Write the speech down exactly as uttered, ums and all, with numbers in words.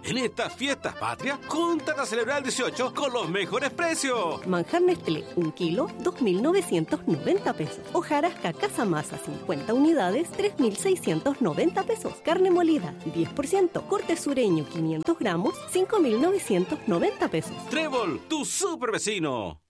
En estas fiestas patrias, júntate a celebrar el dieciocho con los mejores precios. Manjar Nestlé, un kilo, dos mil novecientos noventa pesos. Hojarasca Casa Masa, cincuenta unidades, tres mil seiscientos noventa pesos. Carne molida, diez por ciento. Corte sureño, quinientos gramos, cinco mil novecientos noventa pesos. Trébol, tu super vecino.